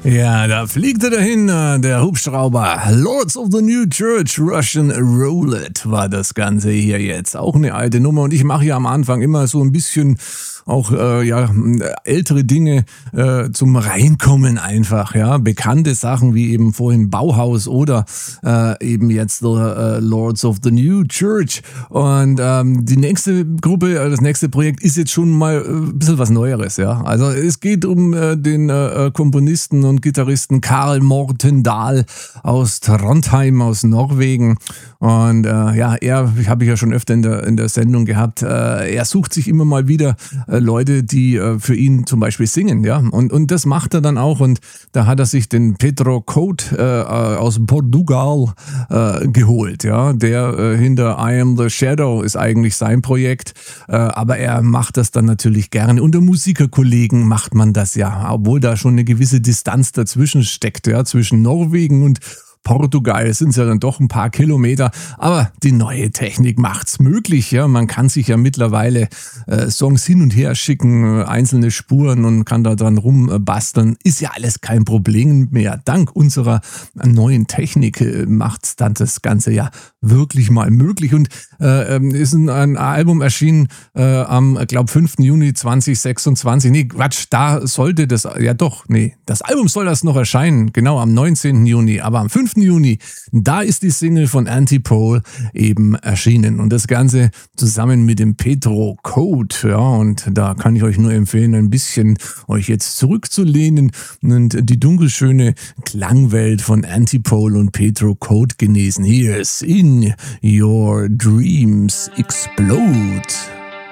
Ja, da fliegt er dahin, der Hubschrauber. Lords of the New Church, Russian Roulette war das Ganze hier jetzt. Auch eine alte Nummer und ich mache ja am Anfang immer so ein bisschen auch ältere Dinge zum Reinkommen einfach, ja. Bekannte Sachen wie eben vorhin Bauhaus oder eben jetzt Lords of the New Church. Und die nächste Gruppe, das nächste Projekt ist jetzt schon mal ein bisschen was Neueres, ja. Also es geht um den Komponisten und Gitarristen Karl Morten Dahl aus Trondheim, aus Norwegen. Und ich habe ja schon öfter in der Sendung gehabt, er sucht sich immer mal wieder Leute, die für ihn zum Beispiel singen, ja. Und das macht er dann auch. Und da hat er sich den Pedro Code aus Portugal geholt, ja. Der hinter I Am the Shadow ist eigentlich sein Projekt. Aber er macht das dann natürlich gerne. Unter Musikerkollegen macht man das ja, obwohl da schon eine gewisse Distanz dazwischen steckt, ja, zwischen Norwegen und Portugal sind es ja dann doch ein paar Kilometer, aber die neue Technik macht's möglich, ja. Man kann sich ja mittlerweile Songs hin und her schicken, einzelne Spuren und kann da dran rumbasteln. Ist ja alles kein Problem mehr. Dank unserer neuen Technik macht's dann das Ganze ja wirklich mal möglich und ist ein Album erschienen am, glaube 5. Juni 2026. Nee, Quatsch, da sollte das, das Album soll das noch erscheinen, genau am 19. Juni, aber am 5. Juni, da ist die Single von Antipole eben erschienen und das Ganze zusammen mit dem Pedro Code, ja, und da kann ich euch nur empfehlen, ein bisschen euch jetzt zurückzulehnen und die dunkelschöne Klangwelt von Antipole und Pedro Code genießen. Here's In Your Dreams Explode.